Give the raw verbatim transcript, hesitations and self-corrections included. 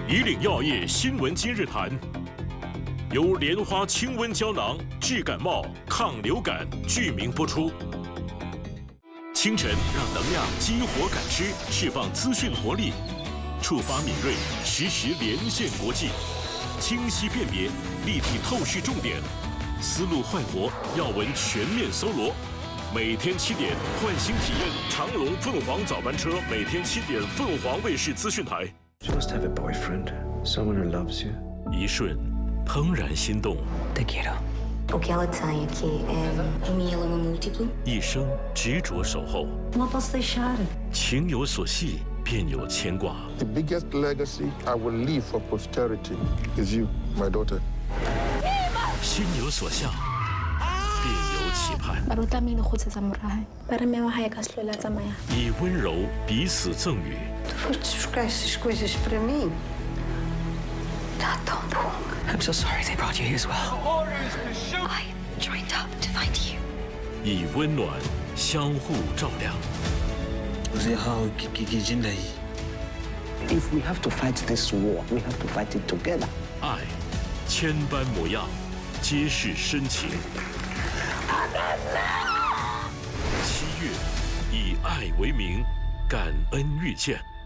以岭药业新闻今日谈，由莲花清瘟胶囊治感冒、抗流感剧名播出。清晨让能量激活感知，释放资讯活力，触发敏锐，实时连线国际，清晰辨别，立体透视重点，思路焕活，要闻全面搜罗。每天七点，换新体验长隆凤凰早班车，每天七点，凤凰卫视资讯台。 You must have a boyfriend, someone who loves you. 一瞬，怦然心动。 Te quiero. O que ela tem aqui é o mieloma múltiplo. 一生执着守候。 Não posso deixar. 情有所系，便有牵挂。 The biggest legacy I will leave for posterity is you, my daughter. 心有所向，便有期盼。 Baru kami lukod sa samurahay para may makayakaslola sa maya. 以温柔彼此赠予。 Foste buscar essas coisas para mim. Está tão bom. I'm so sorry they brought you here as well. I joined up to find you. 以温暖相互照亮。 If we have to fight this war, we have to fight it together. 爱，千般模样，皆是深情。七月，以爱为名，感恩遇见。